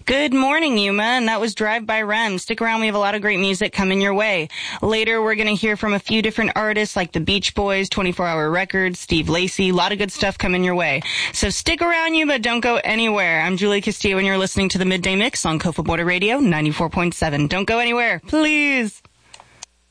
Good morning, Yuma, and that was Drive by Rem. Stick around, we have a lot of great music coming your way. Later, we're going to hear from a few different artists like the Beach Boys, 24 Hour Records, Steve Lacy, a lot of good stuff coming your way. So stick around, Yuma, don't go anywhere. I'm Julie Castillo, and you're listening to the Midday Mix on Kofa Border Radio 94.7. Don't go anywhere, please.